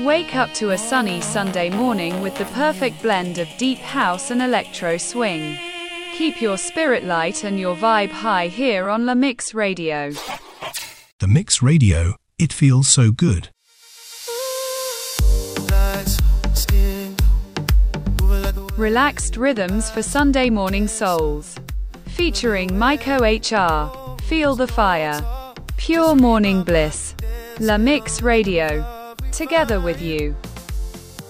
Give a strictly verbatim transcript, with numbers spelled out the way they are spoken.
Wake up to a sunny Sunday morning with the perfect blend of deep house and electro swing. Keep your spirit light and your vibe high here on La Mix Radio. The Mix Radio, it feels so good. Relaxed rhythms for Sunday morning souls. Featuring Maiko H R. Feel the fire. Pure morning bliss. La Mix Radio. Together with you.